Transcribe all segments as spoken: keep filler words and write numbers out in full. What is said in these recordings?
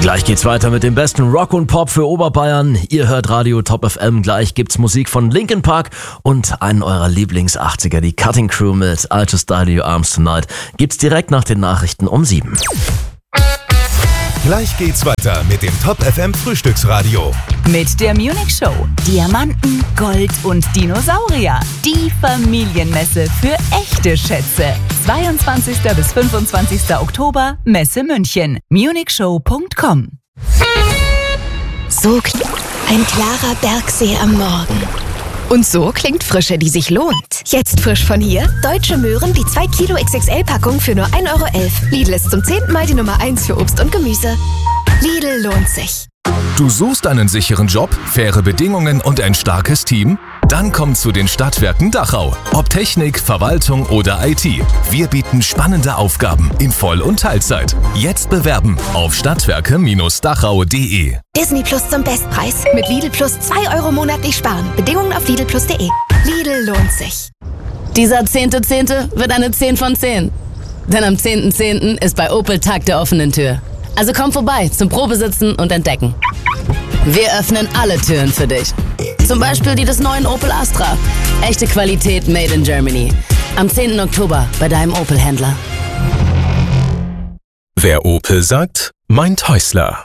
Gleich geht's weiter mit dem besten Rock und Pop für Oberbayern. Ihr hört Radio Top F M. Gleich gibt's Musik von Linkin Park und einen eurer Lieblings-achtziger, die Cutting Crew mit I'll Just Die to Your Arms Tonight. Gibt's direkt nach den Nachrichten um sieben. Gleich geht's weiter mit dem Top F M Frühstücksradio. Mit der Munich Show. Diamanten, Gold und Dinosaurier. Die Familienmesse für echte Schätze. zweiundzwanzigsten bis fünfundzwanzigsten Oktober, Messe München. munich show punkt com. So klingt ein klarer Bergsee am Morgen. Und so klingt Frische, die sich lohnt. Jetzt frisch von hier: Deutsche Möhren, die zwei Kilo X X L-Packung für nur ein Euro elf. Lidl ist zum zehnten Mal die Nummer eins für Obst und Gemüse. Lidl lohnt sich. Du suchst einen sicheren Job, faire Bedingungen und ein starkes Team? Dann komm zu den Stadtwerken Dachau. Ob Technik, Verwaltung oder I T. Wir bieten spannende Aufgaben in Voll- und Teilzeit. Jetzt bewerben auf stadtwerke Dachau punkt de. Disney Plus zum Bestpreis. Mit Lidl Plus zwei Euro monatlich sparen. Bedingungen auf lidl plus punkt de. Lidl lohnt sich. Dieser zehnte Zehnte wird eine zehn von zehn. Denn am zehnten Zehnten ist bei Opel Tag der offenen Tür. Also komm vorbei zum Probesitzen und Entdecken. Wir öffnen alle Türen für dich. Zum Beispiel die des neuen Opel Astra. Echte Qualität made in Germany. Am zehnten Oktober bei deinem Opel-Händler. Wer Opel sagt, meint Häusler.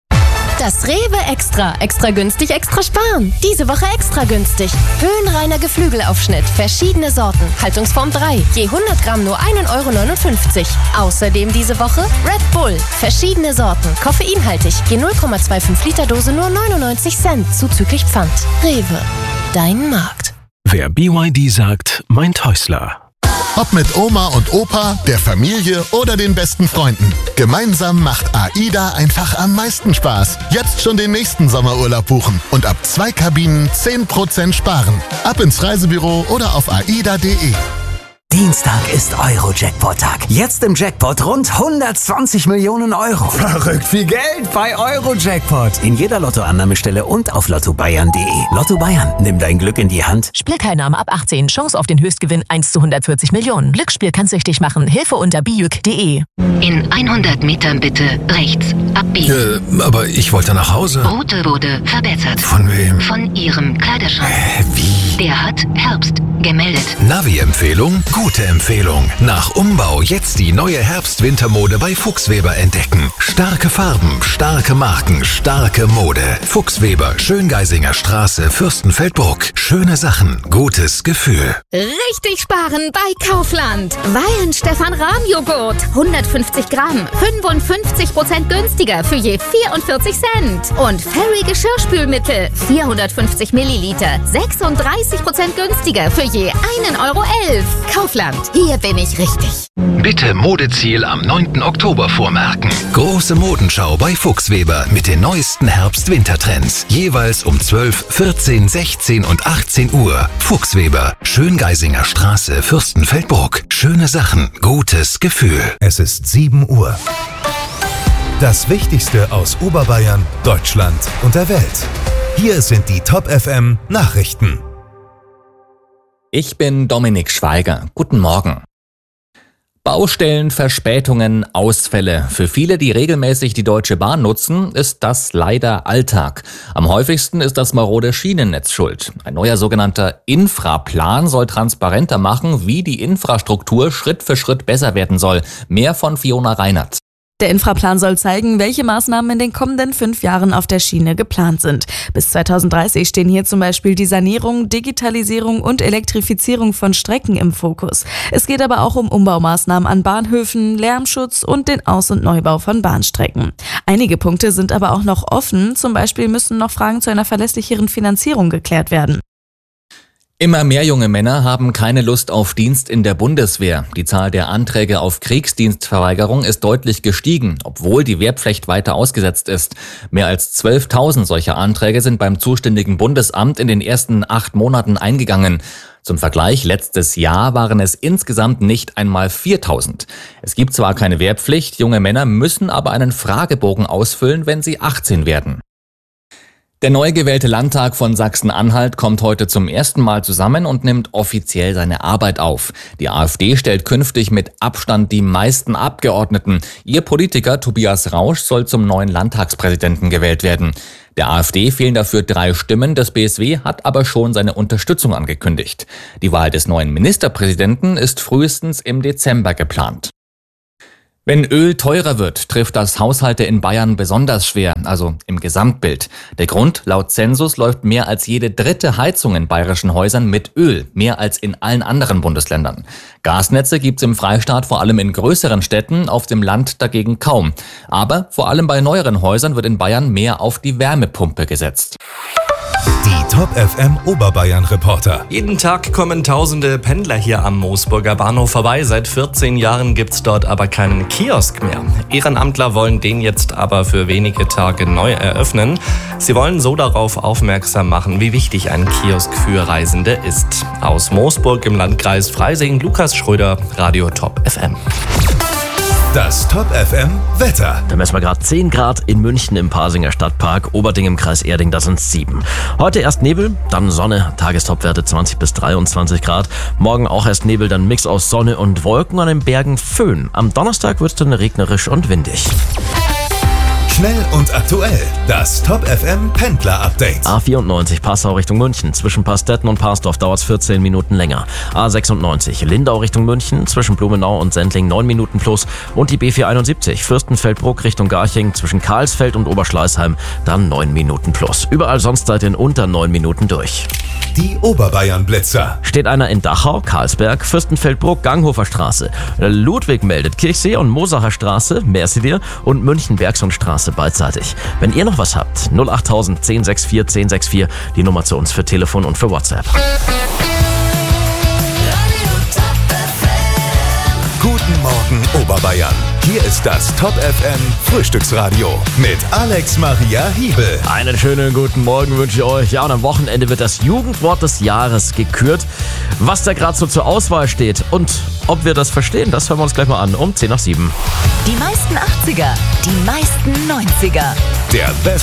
Das Rewe Extra. Extra günstig, extra sparen. Diese Woche extra günstig. Höhenreiner Geflügelaufschnitt. Verschiedene Sorten. Haltungsform drei. Je hundert Gramm nur ein Euro neunundfünfzig. Außerdem diese Woche Red Bull. Verschiedene Sorten. Koffeinhaltig. Je null Komma fünfundzwanzig Liter Dose nur neunundneunzig Cent. Zuzüglich Pfand. Rewe. Dein Markt. Wer B Y D sagt, meint Häusler. Ob mit Oma und Opa, der Familie oder den besten Freunden. Gemeinsam macht AIDA einfach am meisten Spaß. Jetzt schon den nächsten Sommerurlaub buchen und ab zwei Kabinen zehn Prozent sparen. Ab ins Reisebüro oder auf aida punkt de. Dienstag ist Euro-Jackpot-Tag. Jetzt im Jackpot rund hundertzwanzig Millionen Euro. Verrückt viel Geld bei Euro-Jackpot. In jeder Lottoannahmestelle und auf lotto bayern punkt de. Lotto Bayern, nimm dein Glück in die Hand. Spielteilnahme ab achtzehn. Chance auf den Höchstgewinn eins zu hundertvierzig Millionen. Glücksspiel kann süchtig machen. Hilfe unter bijuk punkt de. In hundert Metern bitte rechts abbiegen. Äh, aber ich wollte nach Hause. Route wurde verbessert. Von wem? Von Ihrem Kleiderschrank. Äh, wie? Der hat Herbst gemeldet. Navi-Empfehlung? Gute Empfehlung. Nach Umbau jetzt die neue Herbst-Wintermode bei Fuchsweber entdecken. Starke Farben, starke Marken, starke Mode. Fuchsweber, Schöngeisinger Straße, Fürstenfeldbruck. Schöne Sachen, gutes Gefühl. Richtig sparen bei Kaufland. Wein Stefan Rahm Joghurt. hundertfünfzig Gramm. fünfundfünfzig Prozent günstiger für je vierundvierzig Cent. Und Fairy Geschirrspülmittel. vierhundertfünfzig Milliliter. sechsunddreißig Prozent günstiger für je ein Euro elf. Kaufland. Hier bin ich richtig. Bitte Modeziel am neunten Oktober vormerken. Große Modenschau bei Fuchsweber mit den neuesten Herbst-Wintertrends. Jeweils um zwölf, vierzehn, sechzehn und achtzehn Uhr. Fuchsweber, Schöngeisinger Straße, Fürstenfeldbruck. Schöne Sachen, gutes Gefühl. Es ist sieben Uhr. Das Wichtigste aus Oberbayern, Deutschland und der Welt. Hier sind die Top F M Nachrichten. Ich bin Dominik Schweiger. Guten Morgen. Baustellen, Verspätungen, Ausfälle. Für viele, die regelmäßig die Deutsche Bahn nutzen, ist das leider Alltag. Am häufigsten ist das marode Schienennetz schuld. Ein neuer sogenannter Infraplan soll transparenter machen, wie die Infrastruktur Schritt für Schritt besser werden soll. Mehr von Fiona Reinert. Der Infraplan soll zeigen, welche Maßnahmen in den kommenden fünf Jahren auf der Schiene geplant sind. Bis zweitausenddreißig stehen hier zum Beispiel die Sanierung, Digitalisierung und Elektrifizierung von Strecken im Fokus. Es geht aber auch um Umbaumaßnahmen an Bahnhöfen, Lärmschutz und den Aus- und Neubau von Bahnstrecken. Einige Punkte sind aber auch noch offen. Zum Beispiel müssen noch Fragen zu einer verlässlicheren Finanzierung geklärt werden. Immer mehr junge Männer haben keine Lust auf Dienst in der Bundeswehr. Die Zahl der Anträge auf Kriegsdienstverweigerung ist deutlich gestiegen, obwohl die Wehrpflicht weiter ausgesetzt ist. Mehr als zwölftausend solcher Anträge sind beim zuständigen Bundesamt in den ersten acht Monaten eingegangen. Zum Vergleich, letztes Jahr waren es insgesamt nicht einmal viertausend. Es gibt zwar keine Wehrpflicht, junge Männer müssen aber einen Fragebogen ausfüllen, wenn sie achtzehn werden. Der neu gewählte Landtag von Sachsen-Anhalt kommt heute zum ersten Mal zusammen und nimmt offiziell seine Arbeit auf. Die AfD stellt künftig mit Abstand die meisten Abgeordneten. Ihr Politiker Tobias Rausch soll zum neuen Landtagspräsidenten gewählt werden. Der AfD fehlen dafür drei Stimmen, das B S W hat aber schon seine Unterstützung angekündigt. Die Wahl des neuen Ministerpräsidenten ist frühestens im Dezember geplant. Wenn Öl teurer wird, trifft das Haushalte in Bayern besonders schwer, also im Gesamtbild. Der Grund, laut Zensus läuft mehr als jede dritte Heizung in bayerischen Häusern mit Öl, mehr als in allen anderen Bundesländern. Gasnetze gibt's im Freistaat vor allem in größeren Städten, auf dem Land dagegen kaum. Aber vor allem bei neueren Häusern wird in Bayern mehr auf die Wärmepumpe gesetzt. Die Top F M Oberbayern Reporter. Jeden Tag kommen tausende Pendler hier am Moosburger Bahnhof vorbei. Seit vierzehn Jahren gibt's dort aber keinen Kiosk mehr. Ehrenamtler wollen den jetzt aber für wenige Tage neu eröffnen. Sie wollen so darauf aufmerksam machen, wie wichtig ein Kiosk für Reisende ist. Aus Moosburg im Landkreis Freising, Lukas Schröder, Radio Top F M. Das Top F M Wetter. Da messen wir gerade zehn Grad in München im Pasinger Stadtpark, Oberding im Kreis Erding, das sind sieben. Heute erst Nebel, dann Sonne, Tagestopwerte zwanzig bis dreiundzwanzig Grad. Morgen auch erst Nebel, dann Mix aus Sonne und Wolken, an den Bergen Föhn. Am Donnerstag wird es dann regnerisch und windig. Schnell und aktuell. Das Top F M Pendler Update. A vierundneunzig Passau Richtung München. Zwischen Pastetten und Parsdorf dauert es vierzehn Minuten länger. A sechsundneunzig Lindau Richtung München. Zwischen Blumenau und Sendling neun Minuten plus. Und die B vierhunderteinundsiebzig Fürstenfeldbruck Richtung Garching. Zwischen Karlsfeld und Oberschleißheim dann neun Minuten plus. Überall sonst seid ihr in unter neun Minuten durch. Die Oberbayern Blitzer. Steht einer in Dachau, Karlsberg, Fürstenfeldbruck, Ganghofer Straße. Ludwig meldet Kirchsee und Mosacher Straße, Mercier und München-Bergsundstraße beidseitig. Wenn ihr noch was habt, null achttausend zehn sechs vier zehn sechs vier, die Nummer zu uns für Telefon und für WhatsApp. Guten Morgen Oberbayern. Hier ist das Top F M Frühstücksradio mit Alex Maria Hiebel. Einen schönen guten Morgen wünsche ich euch. Ja, und am Wochenende wird das Jugendwort des Jahres gekürt. Was da gerade so zur Auswahl steht und ob wir das verstehen, das hören wir uns gleich mal an um zehn nach sieben. Die meisten achtziger, die meisten neunziger. Der beste